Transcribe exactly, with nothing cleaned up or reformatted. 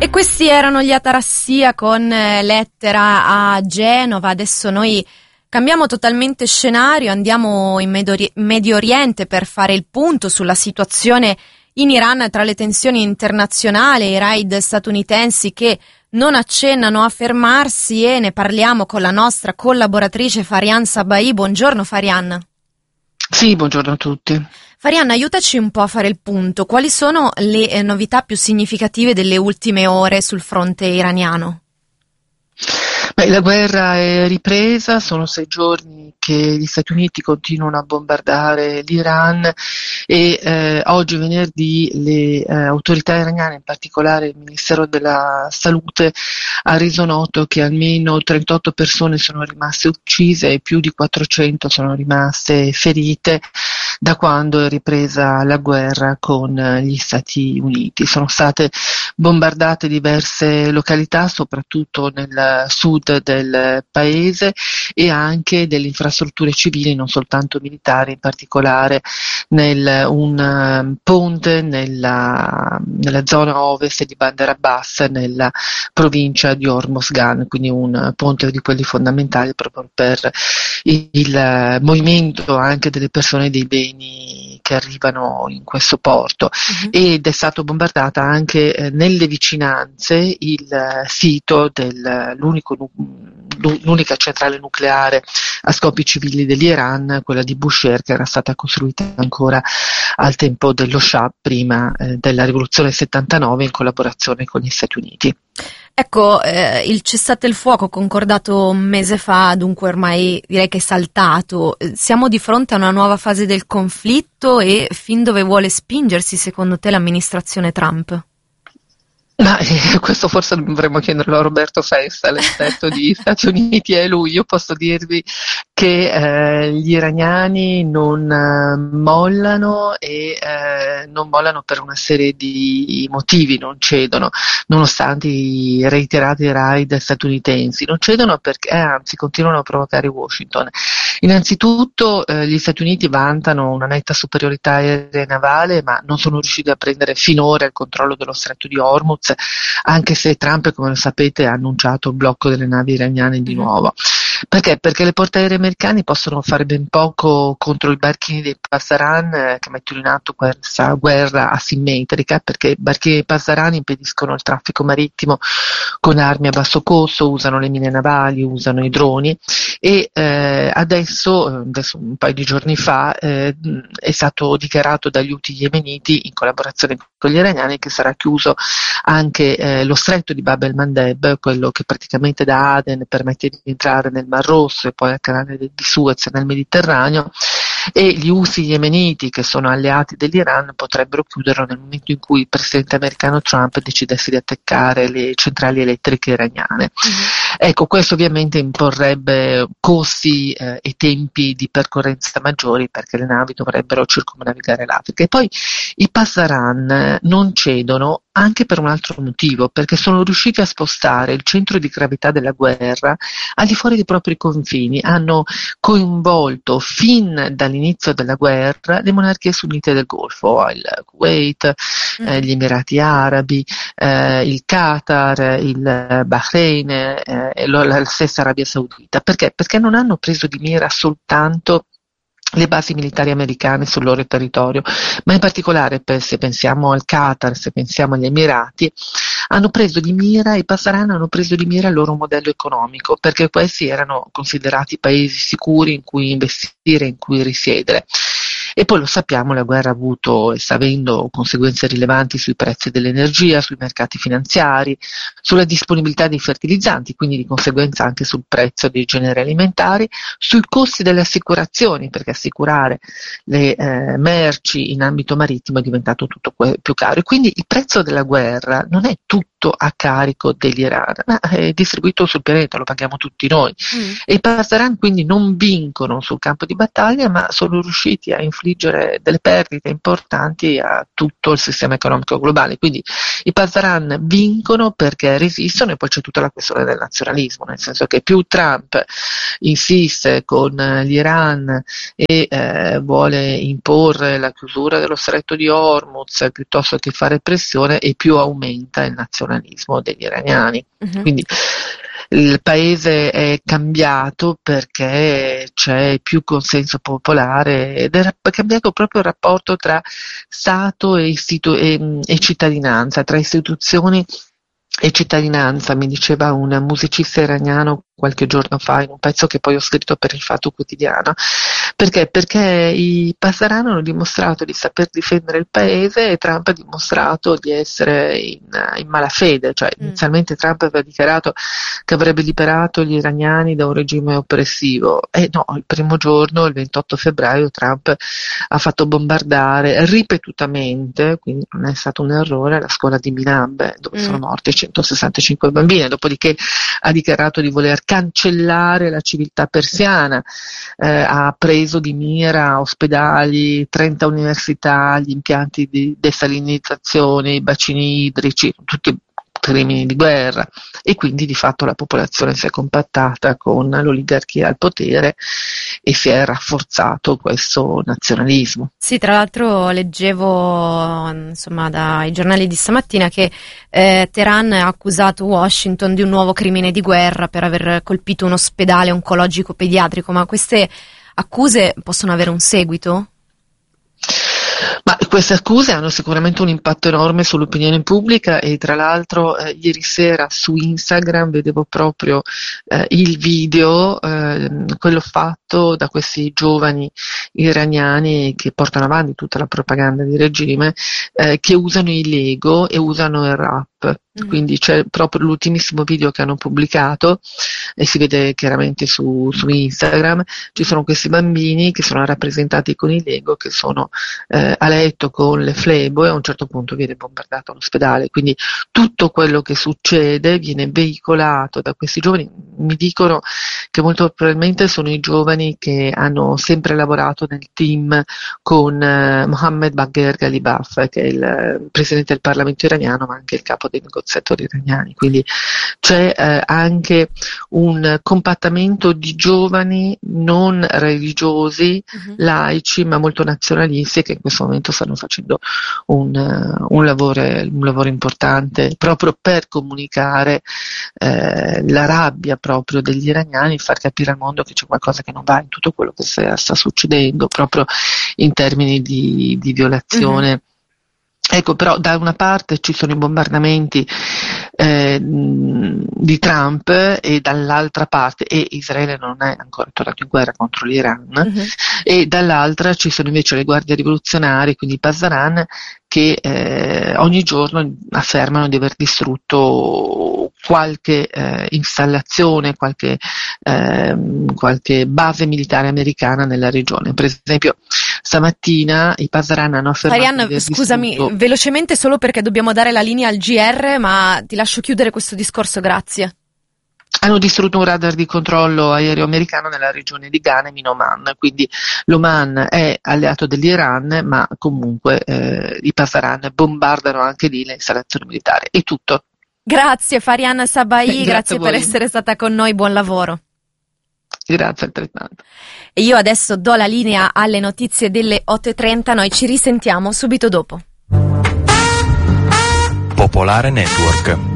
E questi erano gli Atarassia con eh, Lettera a Genova. Adesso noi cambiamo totalmente scenario, andiamo in Medio, Medio Oriente per fare il punto sulla situazione in Iran tra le tensioni internazionali, i raid statunitensi che non accennano a fermarsi, e ne parliamo con la nostra collaboratrice Farian Sabai. Buongiorno Farian. Sì, buongiorno a tutti. Farian, aiutaci un po' a fare il punto. Quali sono le eh, novità più significative delle ultime ore sul fronte iraniano? Beh, la guerra è ripresa, sono sei giorni che gli Stati Uniti continuano a bombardare l'Iran e eh, oggi venerdì le eh, autorità iraniane, in particolare il Ministero della Salute, ha reso noto che almeno trentotto persone sono rimaste uccise e più di quattrocento sono rimaste ferite da quando è ripresa la guerra con gli Stati Uniti. Sono state bombardate diverse località, soprattutto nel sud del paese, e anche delle infrastrutture civili, non soltanto militari, in particolare nel un um, ponte nella, nella zona ovest di Bandar Abbas, nella provincia di Hormozgan, quindi un ponte di quelli fondamentali proprio per il, il movimento anche delle persone e dei beni che arrivano in questo porto. Uh-huh. Ed è stato bombardata anche eh, nelle vicinanze il eh, sito dell'unico l'unica centrale nucleare a scopi civili dell'Iran, quella di Bushehr, che era stata costruita ancora al tempo dello Shah, prima eh, della rivoluzione settantanove, in collaborazione con gli Stati Uniti. Ecco, eh, il cessate il fuoco concordato un mese fa, dunque ormai direi che è saltato. Siamo di fronte a una nuova fase del conflitto, e fin dove vuole spingersi secondo te l'amministrazione Trump? Ma eh, questo forse dovremmo chiederlo a Roberto Festa, l'esperto di Stati Uniti, e lui. Io posso dirvi che eh, gli iraniani non eh, mollano e eh, non mollano per una serie di motivi, non cedono, nonostante i reiterati raid statunitensi. Non cedono perché, eh, anzi, continuano a provocare Washington. Innanzitutto eh, gli Stati Uniti vantano una netta superiorità aerea e navale, ma non sono riusciti a prendere finora il controllo dello stretto di Hormuz, anche se Trump, come lo sapete, ha annunciato il blocco delle navi iraniane di nuovo. Perché? Perché le portaerei americane possono fare ben poco contro i barchini dei Pasdaran, eh, che mettono in atto questa guerra asimmetrica, perché i barchini dei Pasdaran impediscono il traffico marittimo con armi a basso costo, usano le mine navali, usano i droni, e eh, adesso, adesso un paio di giorni fa eh, è stato dichiarato dagli Houthi yemeniti, in collaborazione con gli iraniani, che sarà chiuso anche eh, lo stretto di Bab el-Mandeb, quello che praticamente da Aden permette di entrare nel Mar Rosso e poi al canale di Suez nel Mediterraneo, e gli Houthi yemeniti, che sono alleati dell'Iran, potrebbero chiuderlo nel momento in cui il presidente americano Trump decidesse di attaccare le centrali elettriche iraniane. Mm-hmm. Ecco, questo ovviamente imporrebbe costi eh, e tempi di percorrenza maggiori, perché le navi dovrebbero circumnavigare l'Africa. E poi i Pasdaran non cedono anche per un altro motivo, perché sono riusciti a spostare il centro di gravità della guerra al di fuori dei propri confini. Hanno coinvolto fin dall'inizio della guerra le monarchie sunnite del Golfo, il Kuwait, mm. eh, gli Emirati Arabi, eh, il Qatar, il Bahrain eh, e lo, la stessa Arabia Saudita. Perché? Perché non hanno preso di mira soltanto le basi militari americane sul loro territorio, ma in particolare, per, se pensiamo al Qatar, se pensiamo agli Emirati, hanno preso di mira, i Pasdaran hanno preso di mira il loro modello economico, perché questi erano considerati paesi sicuri in cui investire, in cui risiedere. E poi lo sappiamo, la guerra ha avuto e sta avendo conseguenze rilevanti sui prezzi dell'energia, sui mercati finanziari, sulla disponibilità dei fertilizzanti, quindi di conseguenza anche sul prezzo dei generi alimentari, sui costi delle assicurazioni, perché assicurare le eh, merci in ambito marittimo è diventato tutto que- più caro. E quindi il prezzo della guerra non è tutto a carico dell'Iran, ma è distribuito sul pianeta, lo paghiamo tutti noi. Mm. E i Pasdaran quindi non vincono sul campo di battaglia, ma sono riusciti a influire delle perdite importanti a tutto il sistema economico globale. Quindi i Pasdaran vincono perché resistono, e poi c'è tutta la questione del nazionalismo, nel senso che più Trump insiste con l'Iran e eh, vuole imporre la chiusura dello stretto di Hormuz piuttosto che fare pressione, e più aumenta il nazionalismo nazionalismo degli iraniani. Uh-huh. Quindi il paese è cambiato perché c'è più consenso popolare ed è cambiato proprio il rapporto tra Stato e, istitu- e, e cittadinanza, tra istituzioni e cittadinanza. Mi diceva un musicista iraniano qualche giorno fa in un pezzo che poi ho scritto per il Fatto Quotidiano. Perché? Perché i Pasdaran hanno dimostrato di saper difendere il paese e Trump ha dimostrato di essere in, in malafede. Cioè, mm. inizialmente Trump aveva dichiarato che avrebbe liberato gli iraniani da un regime oppressivo e no, il primo giorno, il ventotto febbraio, Trump ha fatto bombardare ripetutamente, quindi non è stato un errore, la scuola di Minab dove mm. sono morti centosessantacinque bambini, dopodiché ha dichiarato di voler cancellare la civiltà persiana, eh, ha preso di mira ospedali, trenta università, gli impianti di desalinizzazione, i bacini idrici, tutti crimini di guerra, e quindi di fatto la popolazione si è compattata con l'oligarchia al potere e si è rafforzato questo nazionalismo. Sì, tra l'altro leggevo insomma dai giornali di stamattina che eh, Teheran ha accusato Washington di un nuovo crimine di guerra per aver colpito un ospedale oncologico pediatrico, ma queste accuse possono avere un seguito? Ma queste accuse hanno sicuramente un impatto enorme sull'opinione pubblica e tra l'altro eh, ieri sera su Instagram vedevo proprio eh, il video, eh, quello fatto da questi giovani iraniani che portano avanti tutta la propaganda di regime, eh, che usano i Lego e usano il rap. Mm. Quindi c'è proprio l'ultimissimo video che hanno pubblicato e si vede chiaramente su, su Instagram, ci sono questi bambini che sono rappresentati con i Lego, che sono eh, a letto con le flebo e a un certo punto viene bombardato l'ospedale. Quindi tutto quello che succede viene veicolato da questi giovani. Mi dicono che molto probabilmente sono i giovani che hanno sempre lavorato nel team con eh, Mohammed Bagher Ghalibaf, che è il eh, presidente del Parlamento iraniano ma anche il capo dei negoziatori iraniani. Quindi c'è eh, anche un compattamento di giovani non religiosi, uh-huh. laici ma molto nazionalisti, che in questo momento stanno facendo un, uh, un, lavoro, un lavoro importante proprio per comunicare eh, la rabbia proprio degli iraniani, far capire al mondo che c'è qualcosa che non va in tutto quello che sta, sta succedendo proprio in termini di, di violazione. Uh-huh. Ecco, però da una parte ci sono i bombardamenti eh, di Trump e dall'altra parte, e Israele non è ancora tornato in guerra contro l'Iran, uh-huh. e dall'altra ci sono invece le guardie rivoluzionarie, quindi i Pasdaran, che eh, ogni giorno affermano di aver distrutto qualche eh, installazione, qualche, eh, qualche base militare americana nella regione. Per esempio stamattina i Pasdaran hanno affermato Arianna, di aver scusami, distrutto... velocemente solo perché dobbiamo dare la linea al G R, ma ti lascio chiudere questo discorso, grazie. Hanno distrutto un radar di controllo aereo americano nella regione di Ghanem in Oman, quindi l'Oman è alleato dell'Iran, ma comunque eh, i Pasdaran bombardano anche lì le installazioni militari. È tutto. Grazie Farian Sabai, grazie, grazie per essere stata con noi, buon lavoro. Grazie altrettanto. E io adesso do la linea alle notizie delle otto e trenta, noi ci risentiamo subito dopo. Popolare Network.